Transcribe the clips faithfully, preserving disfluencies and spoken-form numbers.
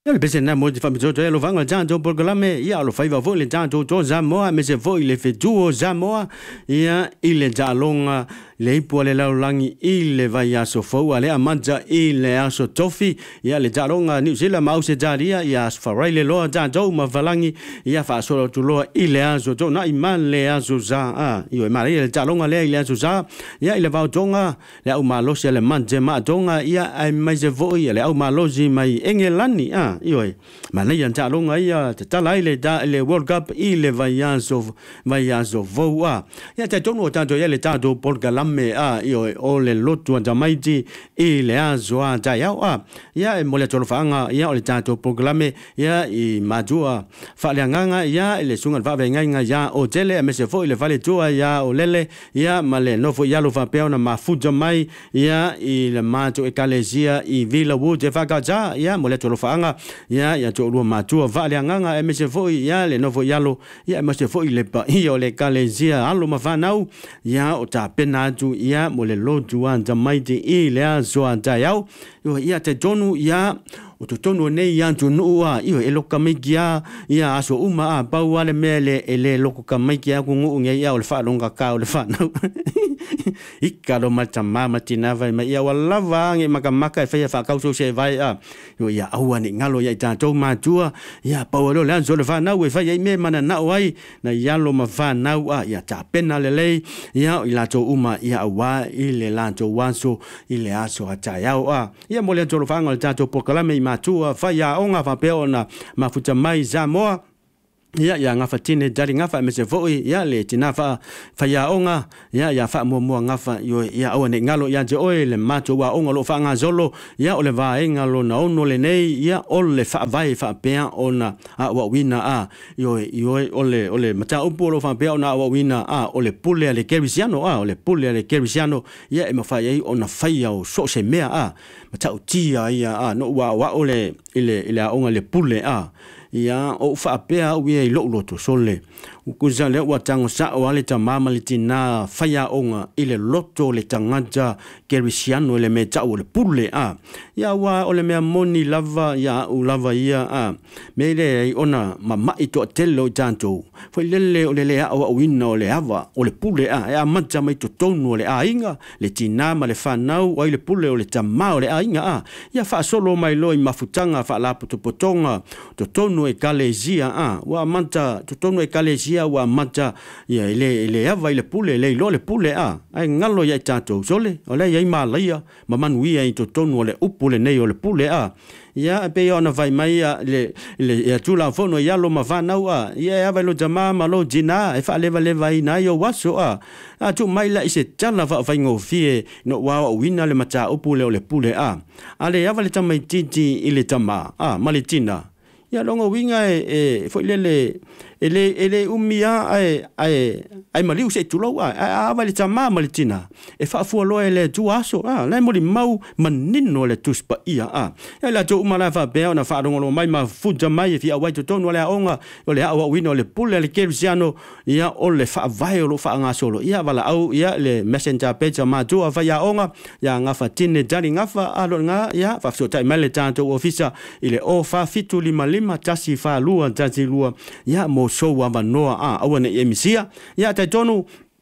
le pese na mo fa mito lo vanga janjo programe ia lo faiva vo le janjo jo Samoa me se vo ile fe duo Samoa ia ile jalonga le ipo le laulangi ile vai aso fo ale amanja ile aso tofi ia le jalonga New Zealand mau se jaria ia farai le lo janjo ma valangi ia fa solo tu lo ile aso jo na iman le aso za a io ma le jalonga le ile aso za ia ile va jonga le au malo se le manje ma jonga ia ai mai se vo ia le au malo zi mai engelani a ioi mana ia jalonga ia te tala ile da le World Cup ile vai aso vai aso vo a ia te tono tanto ia le tanto porgalame a ioi o le lotu jamaiti ile aso a ja ia a ia mo le tolo fanga ia o le tanto porgalame ia i majua fa le nganga ia ile sunga va venga ia o tele me se fo ile vale tua ia o lele ia male no fo ia lo fa pe ona mafuja mai ia i le mato e kalesia i Villa Wood e fa ja ia mo le tolo fanga ia ia to lu matua vale nganga e me se fo ia le no fo yalo ia me se fo ile pa ia le kalesia alo ma fanau ia o ta pena tu ia mo le lotu anja maiti ile aso anja yau ia te tonu ia o to tonu nei ia tu nua ia e loka mekia ia aso uma a pau ale mele ele loka mekia ku ngu nge ia o le fa longa ka o le fa no ikalo mata mama tinava ma ia wala vange maka maka e fa fa ka so se vai a yo ia au ani ngalo ia ta to matua ia pau lo lan so le fa na we fa ia me mana na wai na ia lo ma fa na a ia ta pena le le ia ila to uma ia wa ile lan to wanso ile aso ata ia a ia mo le to lo fa ngol ta to pokalame matua fa ia onga fa pe ona mafuta mai Samoa ia ia ngafa tine jari ngafa me se foi ia le tinafa fa ia onga ia ia fa mo mo ngafa yo ia o ne ngalo ia je oi le mato wa onga lo fa nga zolo ia o le va ngalo na ono le nei ia o le fa vai fa pe ona a wa wina a yo yo o le o le mata upo lo fa pe ona wa wina a o le pule le kerisiano a o le pule le kerisiano ia e ma fa ia ona fa ia o so se mea a mata o tia ia a no wa wa o le ile ile onga le pule a ia o fa pea wi e lo lo to sole ku za le wa tango sa o ale ta mama le tina faya onga ile loto le tanganja kerisiano le meta o le pule a ia wa o le me moni lava ia u lava ia a me le ona mama i to telo tanto foi lele o le le a o wina o le ava o le pule a ia mata mai to tonu le a inga le tina ma le fanau o le pule o le tama o le a inga a ia fa solo mai lo i mafutanga fa la poto potonga to tonu e kalesia a wa manta to tonu e kalesia wa manta ia ile ile ava ile pule le lo le pule a ai ngalo ia tato sole ole ia malaia maman wi ai to tonu le upule nei o le pule a ia pe ona vai mai le le ia tula fono ia lo mavana wa ia ava lo jama ma lo jina e fa leva leva ina yo waso a a tu mai la ise tala va vai ngo fie no wa wina le mata upule o le pule a ale ava le tamai titi ile tama a malitina ia longa winga e e foi lele ele ele umia ai ai ai maliu se tulo a a vale tama malitina e fa fu lo ele tu aso a la moli mau manino le tuspa ia a e la tu mala fa be ona fa rongo mai ma fuja mai fi a wai to no le onga o le a wino le pule le kersiano ia o le fa vai lo fa nga solo ia vala au ia le messenger page ma tu fa ia onga ia nga fa tine jani nga fa a lo nga ia fa so tai mele tanto ofisa ile o fa fitu lima lima tasi fa lua tasi lua ia mo so wa noa a awana emisia ya ta tonu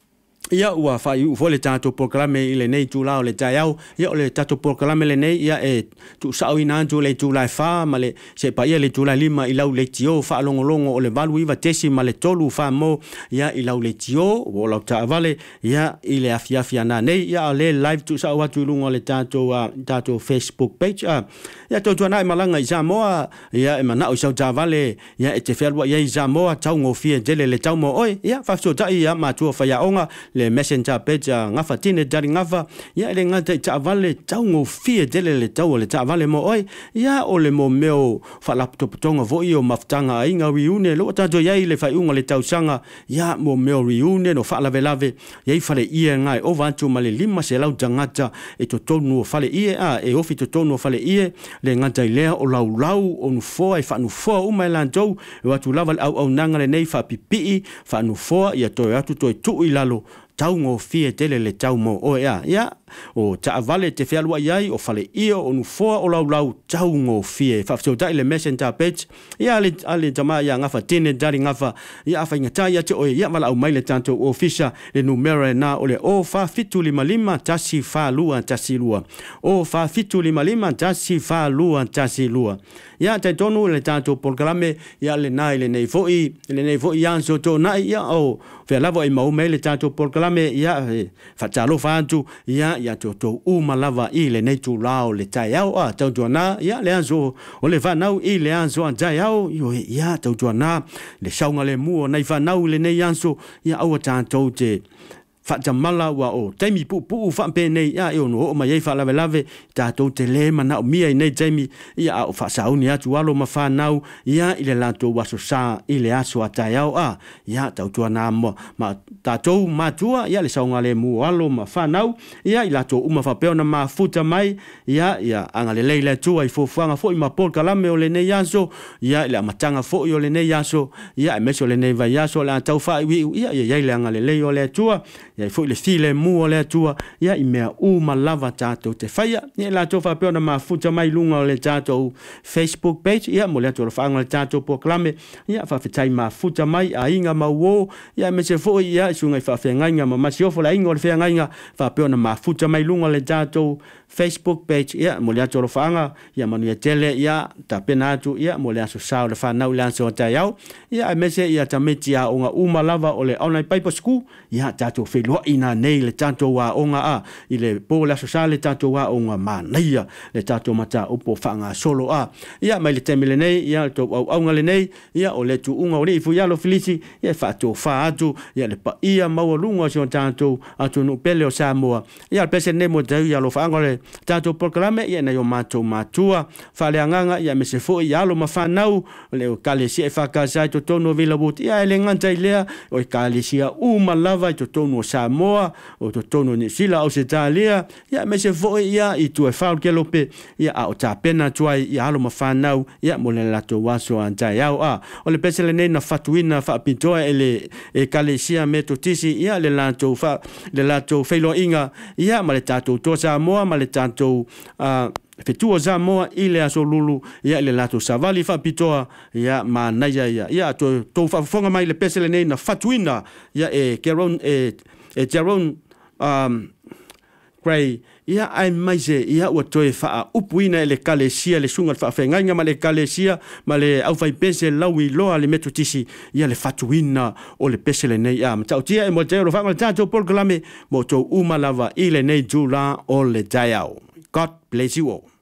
ia ua fai u fole tato proclame ile nei tu la le taiau ia le tato proclame le nei ia e tu sau ina tu le tu la fa male se pa ia le tu la lima i lau le tio fa longo longo o le valu iva tesi male tolu fa mo ia i lau le tio o lau ta vale ia ile afia afia na nei ia le live tu sau atu lungo le tato uh, tato Facebook page a uh. ia to tu na malanga i Samoa ia e mana o sau ta vale ia e te felwa ia i Samoa tau ngofie jele le tau mo oi ia fa so ta ia ma tu fa ia onga le messenger page ngafa tine jari ngafa ia le ngata ta vale tau ngo fie dele le tau le ta vale mo oi ia o le mo meo fa laptop tonga vo io maftanga inga riune lo ta jo ia le fa unga le tau sanga ia mo meo riune no fa lave lave ia fa le ia ngai o vantu male lima se lau tangata e to tonu fa le ia a e ofi to tonu fa le ia le ngata le o lau lau on fo e fa no fo o mai lanto wa tu lava au au nanga le nei fa pipi fa no fo ia to atu to tu ilalo tau ngō fie tele le tau mo o ea, ia, o ta avale te whialua iai, o fale ia, o nufoa o lau lau tau ngō fie, whafsau tai le messenger page, ia ale, ale jama ia ngafa tene dari ngafa, ia awha ingatai ate oe, ia mala au mai le tanto o fisha, le numero e na o le o fa fitu lima lima, tasi fa lua, tasi lua, o fa fitu lima lima, tasi fa lua, tasi lua, ia tai tonu le tanto polkalame, ia le nai le nei foi, le nei foi ianso to nai, ia o, fea lavo e mau mai le tanto polkalame, ia whatalo whantu, ia ia to to uma lava i le nei tu lao le tai au, a tau tuana, ia le anso, o le whanau i le anso an tai au, ia tau tuana, le saunga le mua, nei whanau le nei anso, ia aua tanto te, whatamala wa o taimi pu pu whampe nei ia e ono o mai ei whalawe lawe tātou te le mana o mia i nei taimi ia o whasauni atu alo ma whanau ia i le lanto waso sa i le aso a tai au a ia tautua nā mo ma tātou matua ia le saunga le mu alo ma whanau ia i lato uma whapeo na ma futa mai ia ia anga le leile tua i fofuanga fo i ma polka lame o le nei aso ia i le amatanga fo i o le nei aso ia i meso le nei vai aso le antau wha i ia ia le anga le lei o le tua ia foi le file mu o le atua ia i mea uma lava tātou te whaia ia la tō whapeo na mafuta mai lunga o le tātou Facebook page ia mo le atua whaanga le tātou poklame ia whawhetai mafuta mai a inga mauo ia me se foi ia sungai whawhengainga ma masiofo la inga o le whengainga whapeo na mafuta mai lunga o le tātou Facebook page ia mo le atua whaanga ia manu ia tele ia ta pena atu ia mo le aso sao le whanau le anso tai au ia me se ia tameti a onga uma lava o le online paper school ia tātou whelua ina nei le tātou wa onga a i le po le aso sa le tātou wa onga manaia le tātou mata upo whanga solo a ia mai le temele nei ia tō au aunga le nei ia o le tu unga o le ifu ialo filisi ia whātou wha atu ia le pa ia maua lunga si o tātou atu nu pele o Samoa ia le pese nei mo tau ialo whaanga le tātou proklame ia nei o mātou mātua whale anganga ia me se fo i alo ma whanau le o kale si e whakasai to tono vila wot ia ele ngantai lea o i kale si a uma lava i to tono Samoa o to tono ni sila o se tālea ia me se fo ia i tu e whau ke lope ia a o tā pena tuai i alo ma whanau ia mo le lato waso antai au a o le pese le nei na whatuina whapitoa e le e kale si a me to tisi ia le lato wha le lato whailo inga ia ma le tātou to Samoa ma le tātou uh, fetua Samoa i le aso lulu ia le lato savali whapitoa ia ma naia ia ia to to whafonga mai le pese le nei na whatuina ia e keron e e Jaron um Gray ia ai mai se ia o toe wha upuina e le kalesia le sunga wha whengainga ma le kalesia ma le au whai pese lau i loa le metotisi ia le whatuina o le pese le nei ia ma tau tia e mo te ero whanga le tātou polkalame mo tau umalava i le nei jula o le daiau. God bless you all.